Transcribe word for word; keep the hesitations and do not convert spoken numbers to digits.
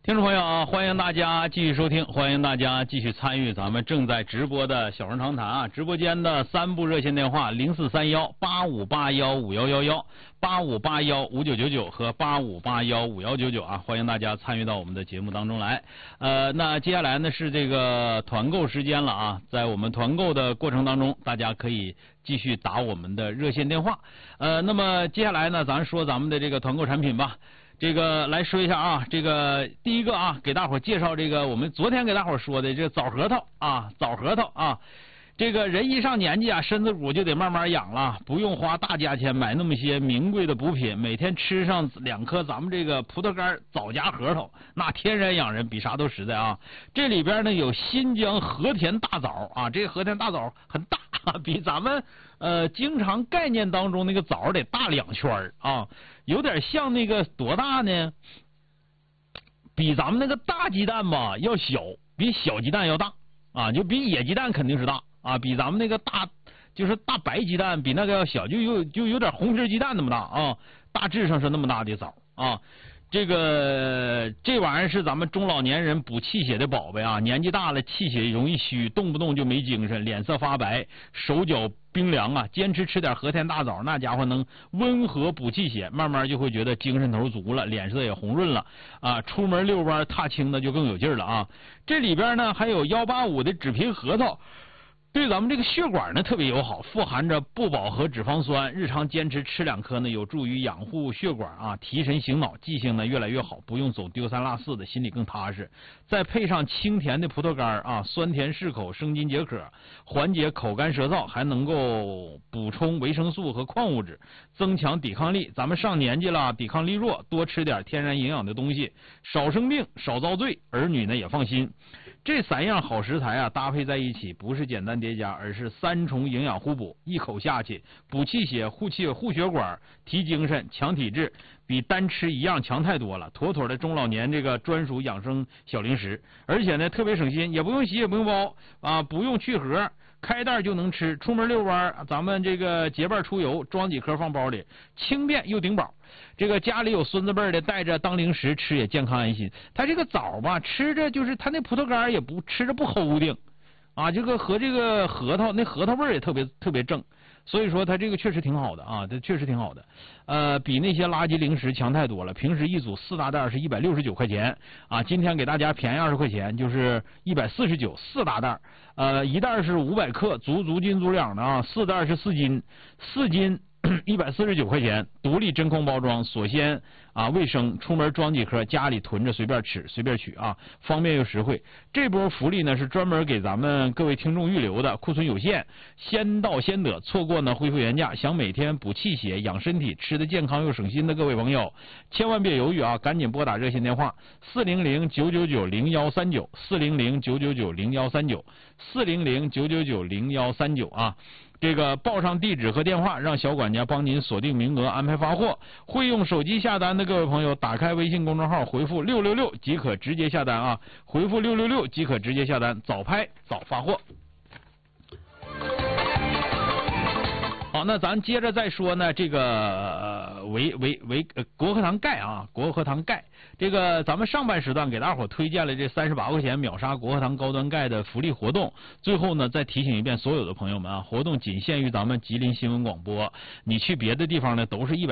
听众朋友啊，欢迎大家继续收听，欢迎大家继续参与咱们正在直播的小声长谈啊！直播间的三部热线电话零四三幺八五八幺五幺幺幺、八五八幺五九九九和八五八幺五幺九九啊！欢迎大家参与到我们的节目当中来。呃，那接下来呢是这个团购时间了啊，在我们团购的过程当中，大家可以继续打我们的热线电话。呃，那么接下来呢，咱说咱们的这个团购产品吧。这个来说一下啊，这个第一个啊，给大伙介绍这个我们昨天给大伙说的这个枣核桃啊，枣核桃啊，这个人一上年纪啊，身子骨就得慢慢养了，不用花大价钱买那么些名贵的补品，每天吃上两颗咱们这个葡萄干枣夹核桃，那天然养人，比啥都实在啊。这里边呢有新疆和田大枣啊，这个和田大枣很大，比咱们呃经常概念当中那个枣得大两圈啊，有点像那个多大呢？比咱们那个大鸡蛋吧要小，比小鸡蛋要大啊，就比野鸡蛋肯定是大啊，比咱们那个大就是大白鸡蛋比那个要小，就有就有点红皮鸡蛋那么大啊，大致上是那么大的枣啊。这个这玩意儿是咱们中老年人补气血的宝贝啊，年纪大了气血容易虚，动不动就没精神，脸色发白，手脚冰凉啊，坚持吃点和田大枣，那家伙能温和补气血，慢慢就会觉得精神头足了，脸色也红润了啊，出门遛弯踏青的就更有劲儿了啊。这里边呢还有一八五的枳皮核桃，对咱们这个血管呢特别友好，富含着不饱和脂肪酸，日常坚持吃两颗呢，有助于养护血管啊，提神醒脑，记性呢越来越好，不用总丢三落四的，心里更踏实。再配上清甜的葡萄干啊，酸甜适口，生津解渴，缓解口干舌燥，还能够补充维生素和矿物质，增强抵抗力。咱们上年纪了，抵抗力弱，多吃点天然营养的东西，少生病，少遭罪，儿女呢也放心。这三样好食材啊，搭配在一起，不是简单叠加，而是三重营养互补，一口下去，补气血、护气、护血管，提精神、强体质，比单吃一样强太多了，妥妥的中老年这个专属养生小零食。而且呢，特别省心，也不用洗，也不用包啊，不用去核，开袋就能吃。出门遛弯，咱们这个结伴出游，装几颗放包里，轻便又顶饱。这个家里有孙子辈的，带着当零食吃也健康安心。它这个枣吧，吃着就是它那葡萄干也不吃着不齁定啊，这个和这个核桃那核桃味也特别特别正，所以说它这个确实挺好的啊，这确实挺好的。呃，比那些垃圾零食强太多了。平时一组四大袋是一百六十九块钱啊，今天给大家便宜二十块钱，就是一百四十九，四大袋。呃，一袋是五百克，足足斤足两的啊，四袋是四斤，四斤。一百四十九块钱，独立真空包装，锁鲜啊，卫生，出门装几颗，家里囤着随便吃，随便取啊，方便又实惠。这波福利呢是专门给咱们各位听众预留的，库存有限，先到先得，错过呢恢复原价。想每天补气血、养身体，吃得健康又省心的各位朋友，千万别犹豫啊，赶紧拨打热线电话四零零九九九零幺三九，四零零九九九零幺三九，四零零九九九零幺三九啊。这个报上地址和电话，让小管家帮您锁定名额，安排发货。会用手机下单的各位朋友，打开微信公众号，回复六六六即可直接下单啊！回复六六六即可直接下单，早拍早发货。好，那咱接着再说呢，这个呃维维维呃国和堂钙啊，国和堂钙，这个咱们上半时段给大伙推荐了这三十八块钱秒杀国和堂高端钙的福利活动。最后呢，再提醒一遍所有的朋友们啊，活动仅限于咱们吉林新闻广播，你去别的地方呢都是一百。